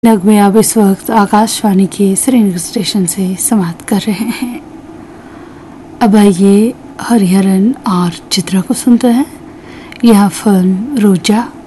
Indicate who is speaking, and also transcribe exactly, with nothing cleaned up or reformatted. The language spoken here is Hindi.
Speaker 1: नगमे आप इस वक्त आकाशवाणी के श्रीनगर स्टेशन से समाप्त कर रहे हैं। अब आइए हरिहरन और चित्रा को सुनते हैं। यह फिल्म रोजा